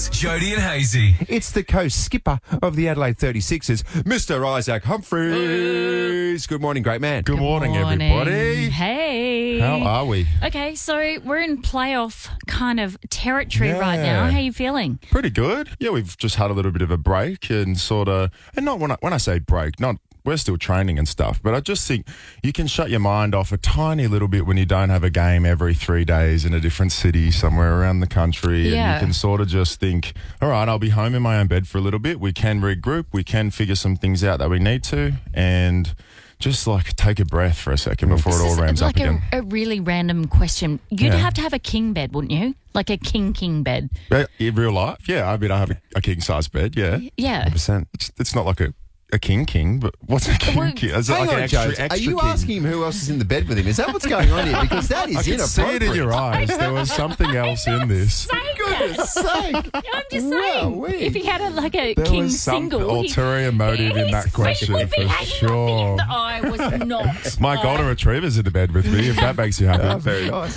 Jody and Hazy. It's the co-skipper of the Adelaide 36ers, Mr. Isaac Humphries. Good morning, great man. Good morning, everybody. Hey. How are we? Okay, so we're in playoff kind of territory right Yeah. now. How are you feeling? Pretty good. Yeah, we've just had a little bit of a break and not when I say break, not we're still training and stuff, but I just think you can shut your mind off a tiny little bit when you don't have a game every 3 days in a different city somewhere around the country. Yeah. And you can sort of just think, all right, I'll be home in my own bed for a little bit. We can regroup. We can figure some things out that we need to. And just like take a breath for a second before it all ramps up again. A really random question. You'd Yeah. have to have a king bed, wouldn't you? Like a king bed. In real life, yeah. I mean, I have a king-size bed, yeah. Yeah. 100%. It's not like a king, but what's a king? Well, Is it Hang like on, an extra Joe. Are you king? asking him who else is in the bed with him? Is that what's going on here? Because that is I can see it in your eyes. There was something else in this. Goodness sake. I'm just saying, Wowee. if he had a There king was some single, ulterior motive in that question would be for hanging sure. off him. I was not. My golden retriever's in the bed with me, if that makes you happy. Oh, very nice.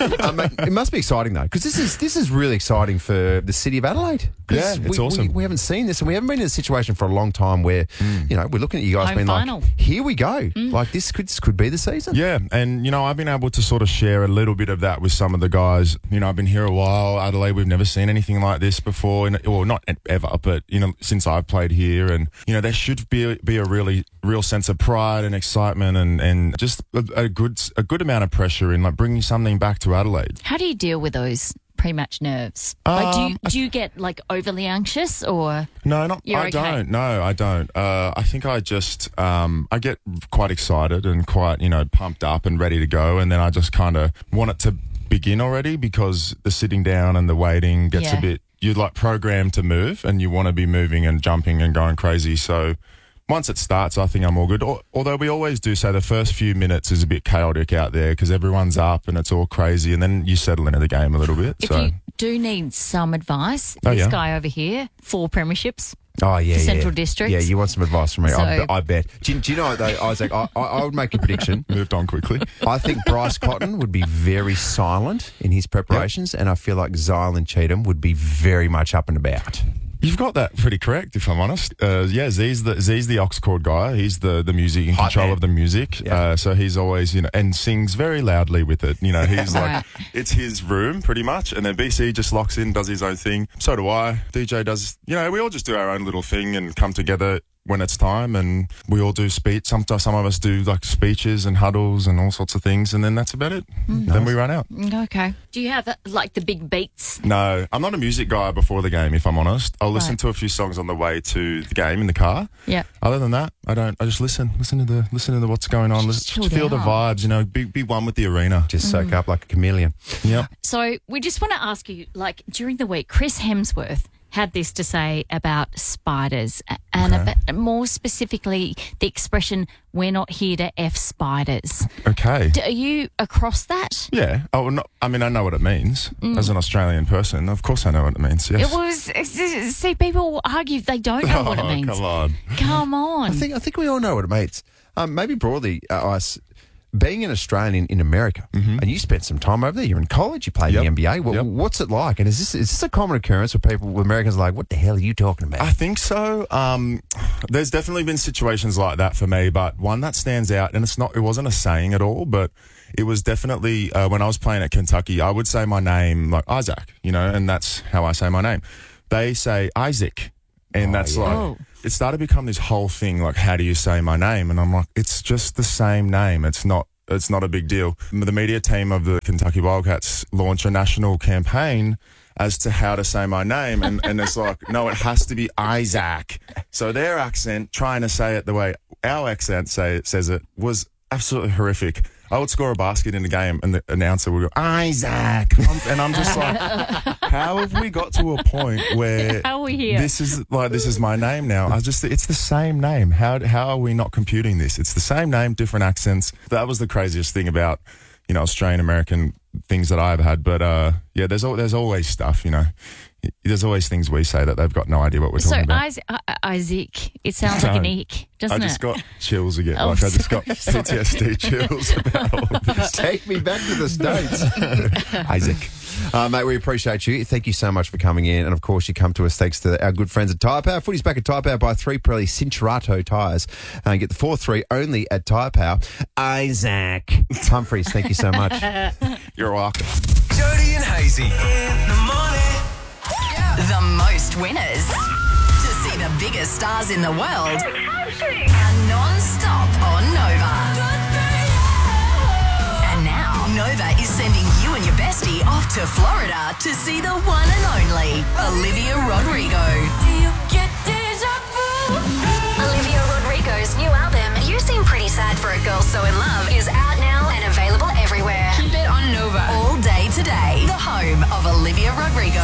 It must be exciting though, because this is really exciting for the city of Adelaide. 'Cause Yeah, it's awesome. We haven't seen this, and we haven't been in a situation for a long time where we're looking at you guys Home being final. like, "Here we go!" Like this could be the season. Yeah, and I've been able to sort of share a little bit of that with some of the guys. I've been here a while, Adelaide. We've never seen anything like this before, well, not ever, but since I've played here, and there should be a real sense of pride and excitement, and just a good amount of pressure in like bringing something back to Adelaide. How do you deal with those pre-match nerves? Do you get like overly anxious or? No, You're I okay? don't. No, I don't. I think I just I get quite excited and quite pumped up and ready to go, and then I just kind of want it to begin already because the sitting down and the waiting gets a bit. You're like programmed to move, and you want to be moving and jumping and going crazy. So once it starts, I think I'm all good. Although we always do say the first few minutes is a bit chaotic out there because everyone's up and it's all crazy, and then you settle into the game a little bit. If you do need some advice, Oh, this yeah. guy over here, 4 premierships. Oh, yeah, Central yeah. Districts. Yeah, you want some advice from me? So- I bet. Do you know what, though, Isaac? I would make a prediction. moved on quickly. I think Bryce Cotton would be very silent in his preparations, and I feel like Zylan Cheatham would be very much up and about. You've got that pretty correct, if I'm honest. Z's the aux chord guy. He's the music, in Hype control man. of the music. Yeah. So he's always, and sings very loudly with it. He's like, Right. it's his room pretty much. And then BC just locks in, does his own thing. So do I. DJ does, we all just do our own little thing and come together when it's time, and we all do speech. Sometimes some of us do like speeches and huddles and all sorts of things, and then that's about it. Then we run out. Okay. Do you have like the big beats? No, I'm not a music guy before the game, if I'm honest. I'll listen Right. to a few songs on the way to the game in the car. Yeah. Other than that, I don't. I just listen to what's going on. Just Just feel the out. vibes. Be one with the arena. Just soak up like a chameleon. Yep. So we just want to ask you, like during the week, Chris Hemsworth had this to say about spiders and about, more specifically the expression, we're not here to F spiders. Okay. Are you across that? Yeah. Oh, no, I mean, I know what it means as an Australian person. Of course, I know what it means. Yes. It was, see, people argue they don't know what it means. Come on. Come on. I think we all know what it means. Maybe broadly, Ice, being an Australian in America, and you spent some time over there. You're in college. You played Yep. the NBA. Yep. What's it like? And is this a common occurrence where people, with Americans, are like, what the hell are you talking about? I think so. There's definitely been situations like that for me, but one that stands out, and it wasn't a saying at all, but it was definitely when I was playing at Kentucky, I would say my name like Isaac, and that's how I say my name. They say Isaac, and that's like, Oh. it started to become this whole thing, like, how do you say my name? And I'm like, it's just the same name. It's not a big deal. The media team of the Kentucky Wildcats launched a national campaign as to how to say my name. And it's like, no, it has to be Isaac. So their accent, trying to say it the way our accent says it, was absolutely horrific. I would score a basket in the game and the announcer would go, Isaac. And I'm just like, how have we got to a point where How are we here? this is my name now? It's the same name. How are we not computing this? It's the same name, different accents. That was the craziest thing about, Australian American things that I've had. But yeah, there's always stuff, there's always things we say that they've got no idea what we're talking about. So Isaac, it sounds like an eek, doesn't it? I just got chills again. Oh, I just got PTSD chills about all this. Take me back to the States. Isaac. Mate, we appreciate you. Thank you so much for coming in. And, of course, you come to us thanks to our good friends at Tyre Power. Footy's back at Tyre Power. Buy 3 Pirelli Cinturato tyres. And get the 4-3 only at Tyre Power. Isaac Humphries, thank you so much. You're welcome. Jody and Hazy in the morning. The most winners to see the biggest stars in the world are non-stop on Nova. And now Nova is sending you and your bestie off to Florida to see the one and only Olivia Rodrigo. Olivia Rodrigo's new album, You Seem Pretty Sad for a Girl So In Love, is out now and available everywhere. Keep it on Nova. All day today, the home of Olivia Rodrigo.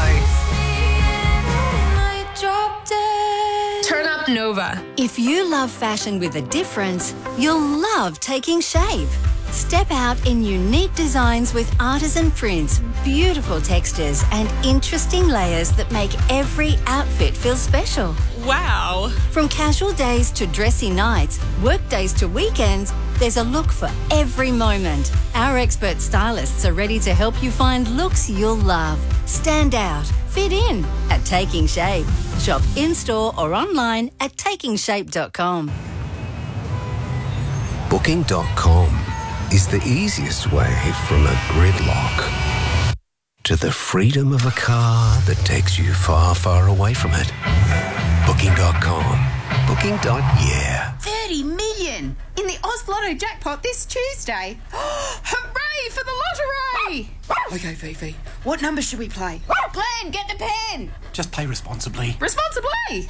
Turn up Nova. If you love fashion with a difference, you'll love Taking Shape. Step out in unique designs with artisan prints, beautiful textures, and interesting layers that make every outfit feel special. Wow. From casual days to dressy nights, work days to weekends, there's a look for every moment. Our expert stylists are ready to help you find looks you'll love. Stand out, fit in at Taking Shape. Shop in-store or online at takingshape.com. Booking.com is the easiest way from a gridlock to the freedom of a car that takes you far, far away from it. Booking.com. Booking.yeah. 30 million in the Oz Lotto jackpot this Tuesday. Hooray for the lottery! Okay, Fifi, what number should we play? Glenn, get the pen! Just play responsibly. Responsibly!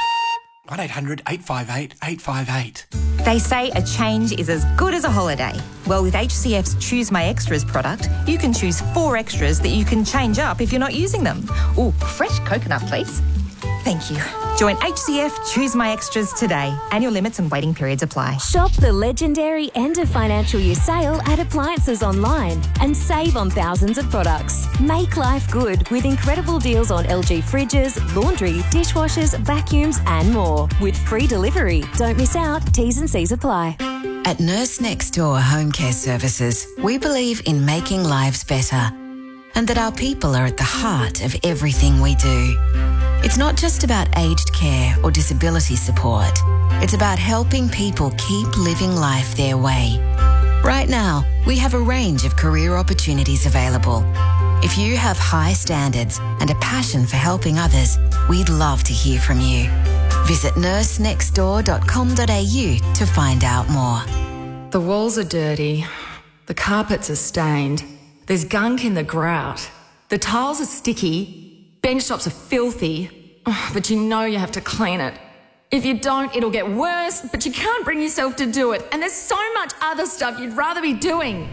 1-800-858-858. They say a change is as good as a holiday. Well, with HCF's Choose My Extras product, you can choose 4 extras that you can change up if you're not using them. Ooh, fresh coconut, please. Thank you. Join HCF Choose My Extras today. Annual limits and waiting periods apply. Shop the legendary end of financial year sale at Appliances Online and save on thousands of products. Make life good with incredible deals on LG fridges, laundry, dishwashers, vacuums and more. With free delivery. Don't miss out. T's and C's apply. At Nurse Next Door Home Care Services, we believe in making lives better and that our people are at the heart of everything we do. It's not just about aged care or disability support. It's about helping people keep living life their way. Right now, we have a range of career opportunities available. If you have high standards and a passion for helping others, we'd love to hear from you. Visit nursenextdoor.com.au to find out more. The walls are dirty. The carpets are stained. There's gunk in the grout. The tiles are sticky. Bench tops are filthy. But you know you have to clean it. If you don't, it'll get worse, but you can't bring yourself to do it. And there's so much other stuff you'd rather be doing.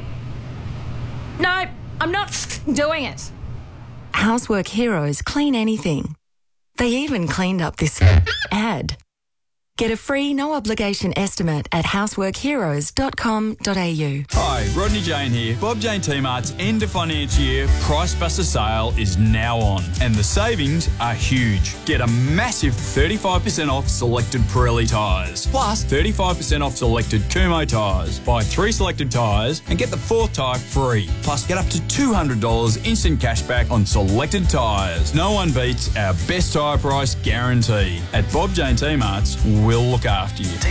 No, I'm not doing it. Housework Heroes clean anything. They even cleaned up this ad. Get a free, no-obligation estimate at houseworkheroes.com.au. Hi, Rodney Jane here. Bob Jane T-Mart's end of financial year Price Buster sale is now on, and the savings are huge. Get a massive 35% off selected Pirelli tyres, plus 35% off selected Kumho tyres. Buy 3 selected tyres and get the 4th tyre free, plus get up to $200 instant cashback on selected tyres. No one beats our best tyre price guarantee. At Bob Jane T-Mart's, we'll look after you.